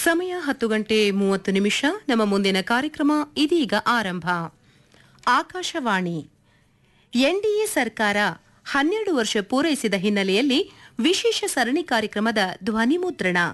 ಸಮಯ 10:30 ನಮ್ಮ ಮುಂದಿನ ಕಾರ್ಯಕ್ರಮ ಇದೀಗ ಆರಂಭ. ಆಕಾಶವಾಣಿ. ಎನ್ಡಿಎ ಸರ್ಕಾರ 12 ವರ್ಷ ಪೂರೈಸಿದ ಹಿನ್ನೆಲೆಯಲ್ಲಿ ವಿಶೇಷ ಸರಣಿ ಕಾರ್ಯಕ್ರಮದ ಧ್ವನಿ ಮುದ್ರಣ.